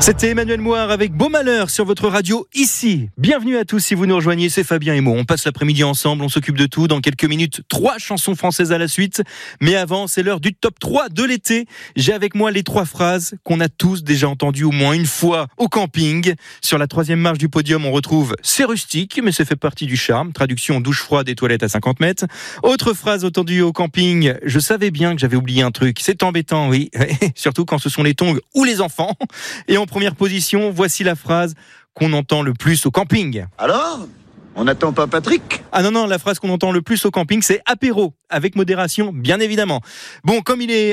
C'était Emmanuel Moir avec Beau Malheur sur votre radio ici. Bienvenue à tous si vous nous rejoignez, c'est Fabien et Mo. On passe l'après-midi ensemble, on s'occupe de tout. Dans quelques minutes, 3 chansons françaises à la suite. Mais avant, c'est l'heure du top 3 de l'été. J'ai avec moi les 3 phrases qu'on a tous déjà entendues au moins une fois au camping. Sur la 3e marche du podium, on retrouve « C'est rustique, mais ça fait partie du charme ». Traduction « douche froide et toilettes à 50 mètres ». Autre phrase entendue au camping, « Je savais bien que j'avais oublié un truc. C'est embêtant, oui. » Surtout quand ce sont les tongs ou les enfants. Et en première position, voici la phrase qu'on entend le plus au camping. Alors ? On n'attend pas Patrick ? Ah non, la phrase qu'on entend le plus au camping, c'est apéro, avec modération, bien évidemment. Bon, comme il est